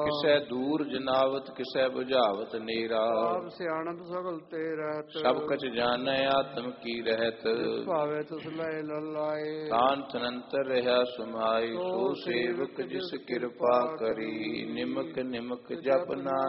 ਕਿਸੈ ਦੂਰ ਜਨਾਵਤ ਕਿਸੈ 부ਝਾਵਤ ਨੀਰਾ। ਆਪ ਸਿਆਣਪ ਸਗਲ ਤੇ ਰਹਿਤ ਸਭ ਕਛ ਜਾਣੈ ਆਤਮ ਕੀ ਰਹਿਤ। ਭਾਵੇ ਤਿਸ ਲੈ ਲਲਾਏ ਤਾਨ ਤਨੰਤਰ ਰਹਾ ਸੁਮਾਈ। ਸੋ ਸੇਵਕ ਜਿਸ ਕਿਰਪਾ ਕਰੀ ਨਿਮਕ ਨਿਮਕ ਜਪ ਨਾ